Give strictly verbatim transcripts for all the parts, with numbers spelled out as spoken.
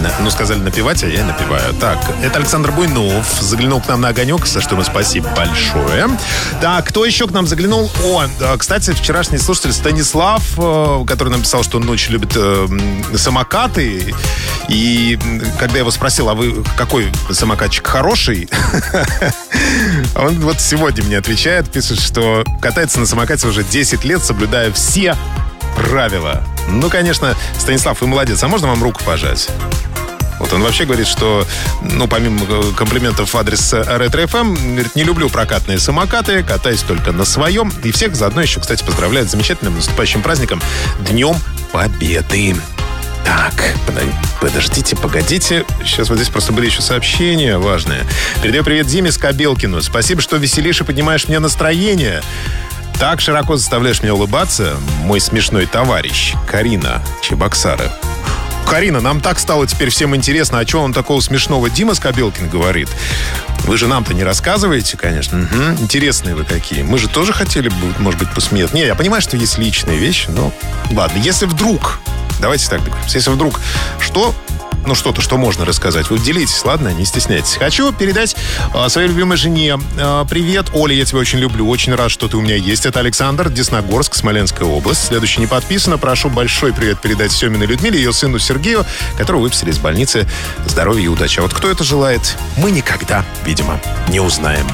Ну, сказали напевать, а я и напеваю. Так, это Александр Буйнов заглянул к нам на огонек, за что ему спасибо большое. Так, кто еще к нам заглянул? О, кстати, вчерашний слушатель Станислав, который написал, что он очень любит э, самокаты. И когда я его спросил, а вы какой самокатчик хороший? Он вот сегодня мне отвечает, пишет, что катается на самокате уже десять лет, соблюдая все правила. Ну, конечно, Станислав, вы молодец. А можно вам руку пожать? Вот он вообще говорит, что, ну, помимо комплиментов в адрес Ретро-эф эм, говорит, не люблю прокатные самокаты, катаюсь только на своем. И всех заодно еще, кстати, поздравляет с замечательным наступающим праздником Днем Победы. Так, подождите, погодите. Сейчас вот здесь просто были еще сообщения важные. Передаю привет Диме Скобелкину. Спасибо, что веселишь и поднимаешь мне настроение. Так широко заставляешь меня улыбаться, мой смешной товарищ Карина Чебоксары. Карина, нам так стало теперь всем интересно, а что он такого смешного Дима Скобелкин говорит. Вы же нам-то не рассказываете, конечно. Угу. Интересные вы какие. Мы же тоже хотели бы, может быть, посмеяться. Не, я понимаю, что есть личные вещи, но ладно. Если вдруг, давайте так договоримся, если вдруг что... Ну, что-то, что можно рассказать. Вы делитесь, ладно? Не стесняйтесь. Хочу передать а, своей любимой жене а, привет. Оля, я тебя очень люблю. Очень рад, что ты у меня есть. Это Александр, Десногорск, Смоленская область. Следующий не подписано. Прошу большой привет передать Семиной Людмиле, ее сыну Сергею, которого выписали из больницы. Здоровья и удачи. А вот кто это желает, мы никогда, видимо, не узнаем.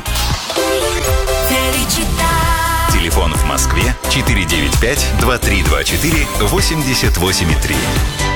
Телефон в Москве четыре девять пять два три два четыре восемьдесят восемь три.